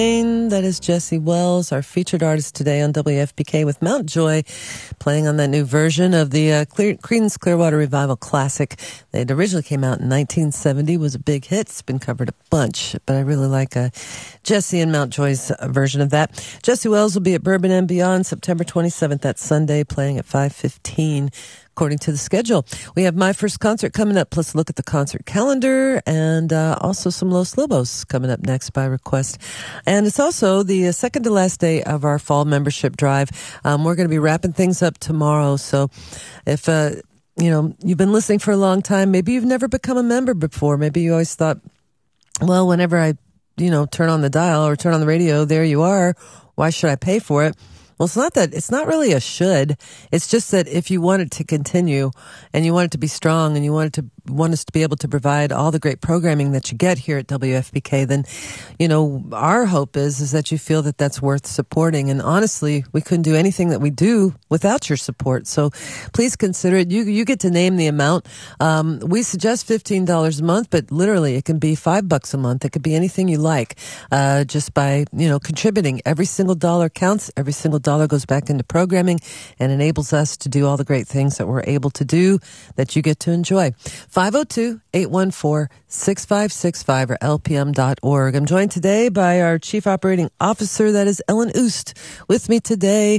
That is Jesse Wells, our featured artist today on WFPK with Mount Joy, playing on that new version of the Creedence Clearwater Revival classic. It originally came out in 1970, was a big hit. It's been covered a bunch, but I really like Jesse and Mount Joy's version of that. Jesse Wells will be at Bourbon and Beyond September 27th, that Sunday, playing at 5:15. According to the schedule. We have My First Concert coming up, plus a look at the concert calendar, and also some Los Lobos coming up next by request. And it's also the second to last day of our fall membership drive. We're going to be wrapping things up tomorrow. So if, you've been listening for a long time, maybe you've never become a member before. Maybe you always thought, well, whenever I, turn on the dial or turn on the radio, there you are. Why should I pay for it? Well, it's not really a should. It's just that if you want it to continue and you want it to be strong and you want us to be able to provide all the great programming that you get here at WFPK, then, our hope is that you feel that that's worth supporting. And honestly, we couldn't do anything that we do without your support. So please consider it. You get to name the amount. We suggest $15 a month, but literally it can be $5 a month. It could be anything you like, just by, contributing. Every single dollar counts. Every single dollar goes back into programming and enables us to do all the great things that we're able to do that you get to enjoy. 502-814-6565 or lpm.org. I'm joined today by our Chief Operating Officer, that is Ellen Oost, with me today.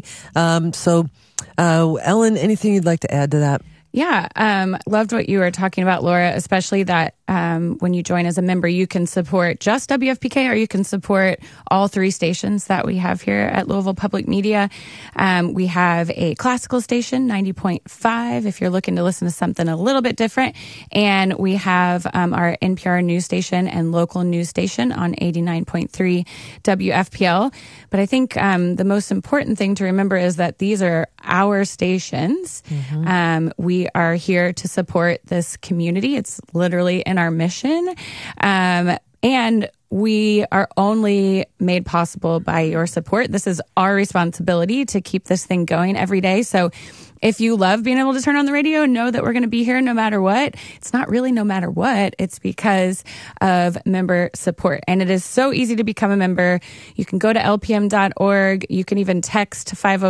Ellen, anything you'd like to add to that? Yeah, loved what you were talking about, Laura, especially that when you join as a member, you can support just WFPK or you can support all three stations that we have here at Louisville Public Media. We have a classical station, 90.5, if you're looking to listen to something a little bit different. And we have our NPR news station and local news station on 89.3 WFPL. But I think the most important thing to remember is that these are our stations. Mm-hmm. We are here to support this community. It's literally in our mission. And we are only made possible by your support. This is our responsibility to keep this thing going every day. So if you love being able to turn on the radio and know that we're going to be here no matter what, it's not really no matter what. It's because of member support. And it is so easy to become a member. You can go to lpm.org. You can even text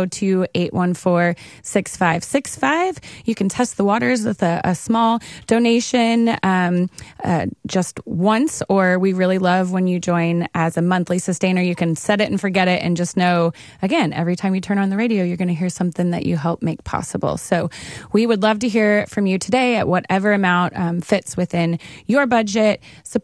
502-814-6565. You can test the waters with a small donation just once, or we really love when you join as a monthly sustainer. You can set it and forget it and just know, again, every time you turn on the radio, you're going to hear something that you help make possible. So we would love to hear from you today at whatever amount fits within your budget. Support